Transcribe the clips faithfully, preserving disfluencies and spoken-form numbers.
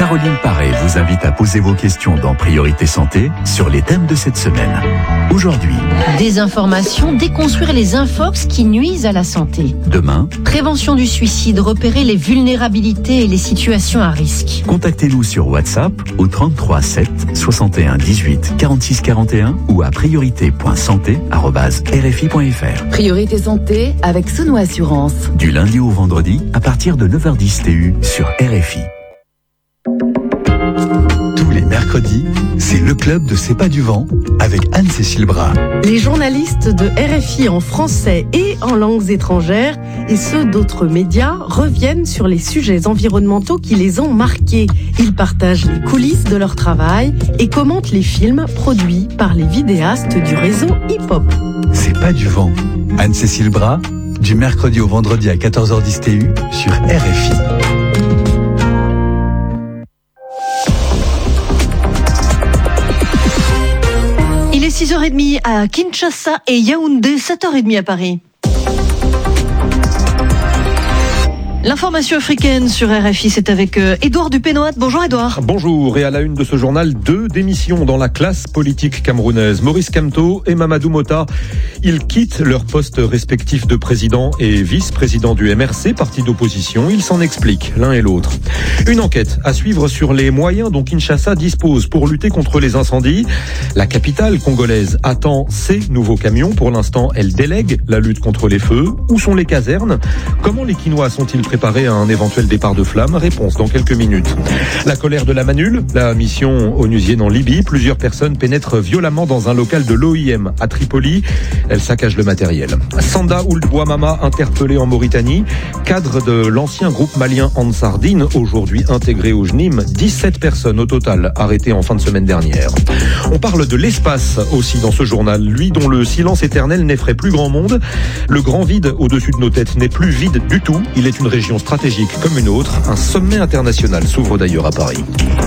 Caroline Paré vous invite à poser vos questions dans Priorité Santé sur les thèmes de cette semaine. Aujourd'hui, désinformation, déconstruire les infox qui nuisent à la santé. Demain, prévention du suicide, repérer les vulnérabilités et les situations à risque. Contactez-nous sur WhatsApp au trente-trois sept soixante et un dix-huit quarante-six quarante et un ou à priorité point santé arobase r f i point f r. Priorité Santé avec Sono Assurance. Du lundi au vendredi à partir de neuf heures dix T U sur R F I. Tous les mercredis, c'est le club de C'est pas du vent avec Anne-Cécile Bras. Les journalistes de R F I en français et en langues étrangères et ceux d'autres médias reviennent sur les sujets environnementaux qui les ont marqués. Ils partagent les coulisses de leur travail et commentent les films produits par les vidéastes du réseau hip-hop. C'est pas du vent. Anne-Cécile Bras, du mercredi au vendredi à quatorze heures dix T U sur R F I. Il est six heures trente à Kinshasa et Yaoundé, sept heures trente à Paris. L'information africaine sur R F I, c'est avec euh, Édouard Dupénoat. Bonjour Édouard. Bonjour, et à la une de ce journal, deux démissions dans la classe politique camerounaise. Maurice Kamto et Mamadou Mota, ils quittent leurs postes respectifs de président et vice-président du M R C, parti d'opposition. Ils s'en expliquent l'un et l'autre. Une enquête à suivre sur les moyens dont Kinshasa dispose pour lutter contre les incendies. La capitale congolaise attend ses nouveaux camions. Pour l'instant, elle délègue la lutte contre les feux. Où sont les casernes ? Comment les Quinois sont-ils préparer à un éventuel départ de flammes? Réponse dans quelques minutes. La colère de la Manule, la mission onusienne en Libye. Plusieurs personnes pénètrent violemment dans un local de l'O I M à Tripoli. Elles saccagent le matériel. Sanda Ould Bouamama, interpellé en Mauritanie. Cadre de l'ancien groupe malien Ansar Dine, aujourd'hui intégré au J N I M. dix-sept personnes au total arrêtées en fin de semaine dernière. On parle de l'espace aussi dans ce journal. Lui dont le silence éternel n'effraie plus grand monde. Le grand vide au-dessus de nos têtes n'est plus vide du tout. Il est une région stratégique comme une autre. Un sommet international s'ouvre d'ailleurs à Paris.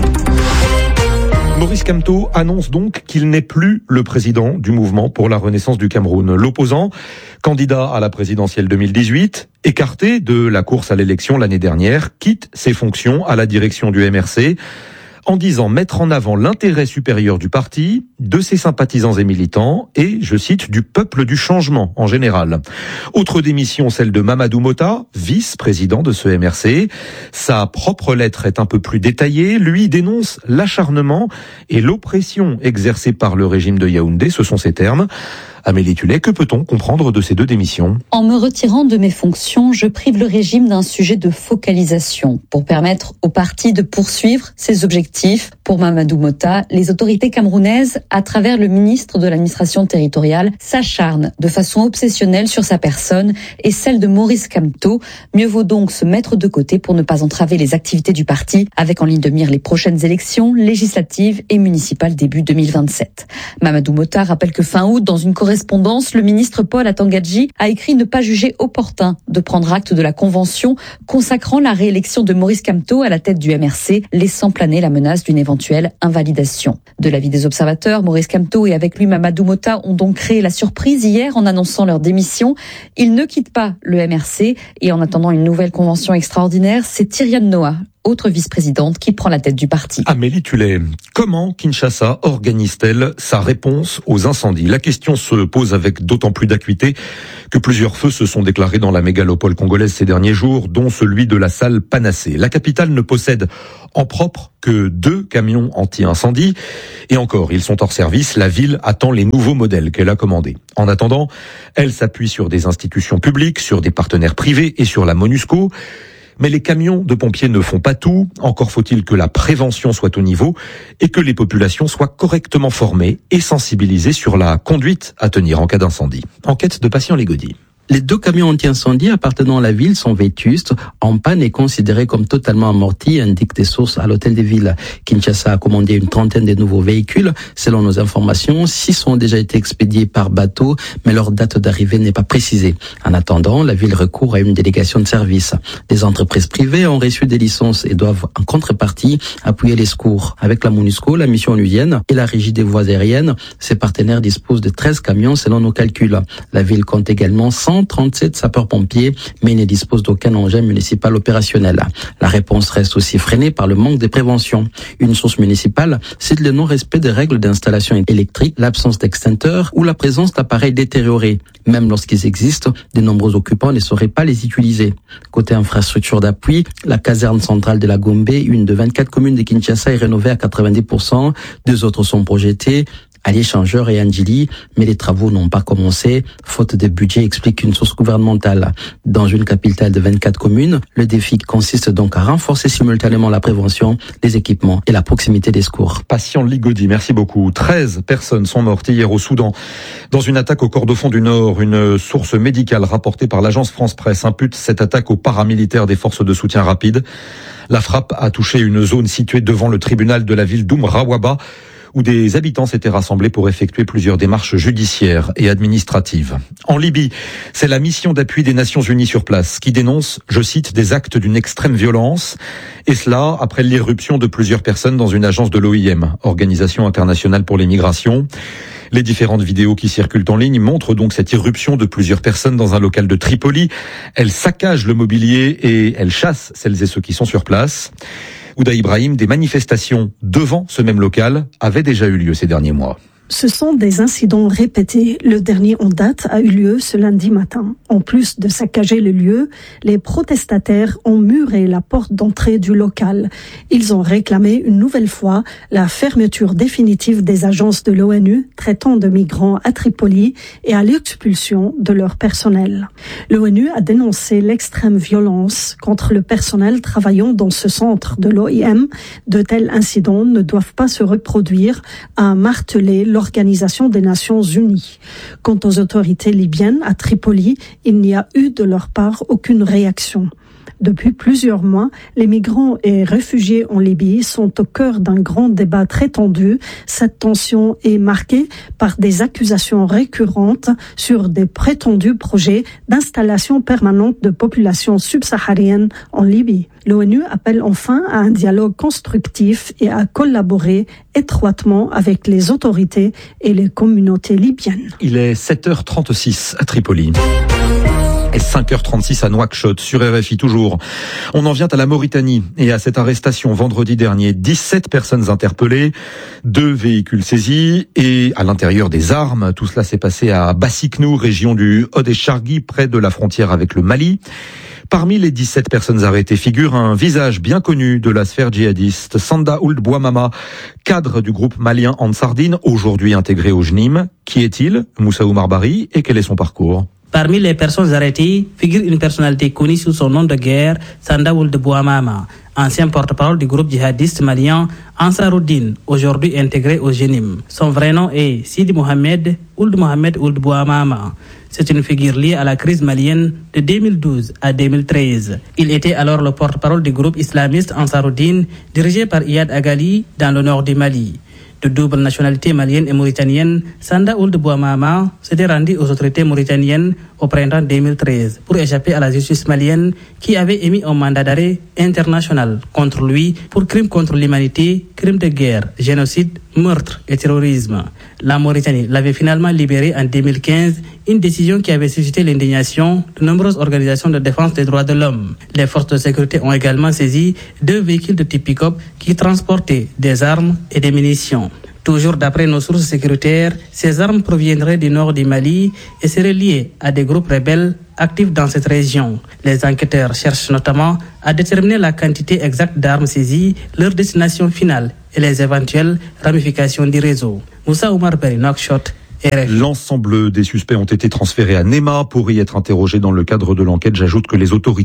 Maurice Kamto annonce donc qu'il n'est plus le président du mouvement pour la renaissance du Cameroun. L'opposant, candidat à la présidentielle deux mille dix-huit, écarté de la course à l'élection l'année dernière, quitte ses fonctions à la direction du M R C. En disant mettre en avant l'intérêt supérieur du parti, de ses sympathisants et militants, et, je cite, du peuple du changement en général. Autre démission, celle de Mamadou Mota, vice-président de ce M R C. Sa propre lettre est un peu plus détaillée. Lui dénonce l'acharnement et l'oppression exercée par le régime de Yaoundé, ce sont ses termes. Amélie Tullet, que peut-on comprendre de ces deux démissions ? En me retirant de mes fonctions, je prive le régime d'un sujet de focalisation pour permettre au parti de poursuivre ses objectifs. Pour Mamadou Mota, les autorités camerounaises, à travers le ministre de l'administration territoriale, s'acharnent de façon obsessionnelle sur sa personne et celle de Maurice Kamto. Mieux vaut donc se mettre de côté pour ne pas entraver les activités du parti, avec en ligne de mire les prochaines élections législatives et municipales début deux mille vingt-sept. Mamadou Mota rappelle que fin août, dans une correspondance, le ministre Paul Atangadji a écrit ne pas juger opportun de prendre acte de la convention consacrant la réélection de Maurice Kamto à la tête du M R C, laissant planer la menace d'une éventuelle invalidation. De l'avis des observateurs, Maurice Kamto et avec lui Mamadou Mota ont donc créé la surprise hier en annonçant leur démission. Ils ne quittent pas le M R C et en attendant une nouvelle convention extraordinaire, c'est Tyriane Noah, autre vice-présidente, qui prend la tête du parti. Amélie Tullet, comment Kinshasa organise-t-elle sa réponse aux incendies ? La question se pose avec d'autant plus d'acuité que plusieurs feux se sont déclarés dans la mégalopole congolaise ces derniers jours, dont celui de la salle Panacée. La capitale ne possède en propre que deux camions anti-incendie. Et encore, ils sont hors service. La ville attend les nouveaux modèles qu'elle a commandés. En attendant, elle s'appuie sur des institutions publiques, sur des partenaires privés et sur la MONUSCO. Mais les camions de pompiers ne font pas tout. Encore faut-il que la prévention soit au niveau et que les populations soient correctement formées et sensibilisées sur la conduite à tenir en cas d'incendie. Enquête de Patient Légaudy. Les deux camions anti-incendie appartenant à la ville sont vétustes, en panne et considérés comme totalement amortis, indiquent des sources à l'hôtel de ville. Kinshasa a commandé une trentaine de nouveaux véhicules. Selon nos informations, six ont déjà été expédiés par bateau, mais leur date d'arrivée n'est pas précisée. En attendant, la ville recourt à une délégation de service. Des entreprises privées ont reçu des licences et doivent, en contrepartie, appuyer les secours. Avec la MONUSCO, la mission onusienne et la régie des voies aériennes, ces partenaires disposent de treize camions selon nos calculs. La ville compte également cent cent trente-sept sapeurs-pompiers, mais ils ne disposent d'aucun engin municipal opérationnel. La réponse reste aussi freinée par le manque de prévention. Une source municipale cite le non-respect des règles d'installation électrique, l'absence d'extincteurs ou la présence d'appareils détériorés. Même lorsqu'ils existent, de nombreux occupants ne sauraient pas les utiliser. Côté infrastructure d'appui, la caserne centrale de la Gombe, une de vingt-quatre communes de Kinshasa, est rénovée à quatre-vingt-dix pour cent. Deux autres sont projetées, à l'Échangeur et Andjili, mais les travaux n'ont pas commencé, faute de budget, explique une source gouvernementale. Dans une capitale de vingt-quatre communes, le défi consiste donc à renforcer simultanément la prévention, les équipements et la proximité des secours. Patient Ligodi, merci beaucoup. treize personnes sont mortes hier au Soudan dans une attaque au Kordofan du Nord. Une source médicale rapportée par l'agence France-Presse impute cette attaque aux paramilitaires des forces de soutien rapide. La frappe a touché une zone située devant le tribunal de la ville d'Oumrawaba, où des habitants s'étaient rassemblés pour effectuer plusieurs démarches judiciaires et administratives. En Libye, c'est la mission d'appui des Nations Unies sur place qui dénonce, je cite, des actes d'une extrême violence, et cela après l'irruption de plusieurs personnes dans une agence de l'O I M, Organisation internationale pour les migrations. Les différentes vidéos qui circulent en ligne montrent donc cette irruption de plusieurs personnes dans un local de Tripoli. Elles saccagent le mobilier et elles chassent celles et ceux qui sont sur place. Ouda Ibrahim, des manifestations devant ce même local avaient déjà eu lieu ces derniers mois. Ce sont des incidents répétés. Le dernier en date a eu lieu ce lundi matin. En plus de saccager le lieu, les protestataires ont muré la porte d'entrée du local. Ils ont réclamé une nouvelle fois la fermeture définitive des agences de l'ONU traitant de migrants à Tripoli et à l'expulsion de leur personnel. L'ONU a dénoncé l'extrême violence contre le personnel travaillant dans ce centre de l'O I M. De tels incidents ne doivent pas se reproduire, a martelé l'Organisation des Nations Unies. Quant aux autorités libyennes à Tripoli, il n'y a eu de leur part aucune réaction. Depuis plusieurs mois, les migrants et réfugiés en Libye sont au cœur d'un grand débat très tendu. Cette tension est marquée par des accusations récurrentes sur des prétendus projets d'installation permanente de populations subsahariennes en Libye. L'ONU appelle enfin à un dialogue constructif et à collaborer étroitement avec les autorités et les communautés libyennes. Il est sept heures trente-six à Tripoli. Et cinq heures trente-six à Nouakchott, sur R F I toujours. On en vient à la Mauritanie et à cette arrestation vendredi dernier. dix-sept personnes interpellées, deux véhicules saisis et à l'intérieur des armes. Tout cela s'est passé à Bassiknou, région du Haut-des-Chargui, près de la frontière avec le Mali. Parmi les dix-sept personnes arrêtées figure un visage bien connu de la sphère djihadiste, Sanda Ould Bouamama, cadre du groupe malien Ansardine, aujourd'hui intégré au J N I M. Qui est-il, Moussa Oumar Bari, et quel est son parcours ? Parmi les personnes arrêtées figure une personnalité connue sous son nom de guerre, Sanda Ould Bouamama, ancien porte-parole du groupe djihadiste malien Ansaruddin, aujourd'hui intégré au J N I M. Son vrai nom est Sidi Mohamed Ould Mohamed Ould Bouamama. C'est une figure liée à la crise malienne de deux mille douze à deux mille treize. Il était alors le porte-parole du groupe islamiste Ansaruddin, dirigé par Iyad Agali dans le nord du Mali. De double nationalité malienne et mauritanienne, Sanda Ould Bouamama s'était rendu aux autorités mauritaniennes au printemps deux mille treize pour échapper à la justice malienne qui avait émis un mandat d'arrêt international contre lui pour crimes contre l'humanité, crimes de guerre, génocide, meurtre et terrorisme. La Mauritanie l'avait finalement libéré en deux mille quinze, une décision qui avait suscité l'indignation de nombreuses organisations de défense des droits de l'homme. Les forces de sécurité ont également saisi deux véhicules de type pick-up qui transportaient des armes et des munitions. Toujours d'après nos sources sécuritaires, ces armes proviendraient du nord du Mali et seraient liées à des groupes rebelles actifs dans cette région. Les enquêteurs cherchent notamment à déterminer la quantité exacte d'armes saisies, leur destination finale et les éventuelles ramifications du réseau. Moussa Oumar Bari, Nouakchott, R F I. L'ensemble des suspects ont été transférés à Néma pour y être interrogés dans le cadre de l'enquête. J'ajoute que les autorités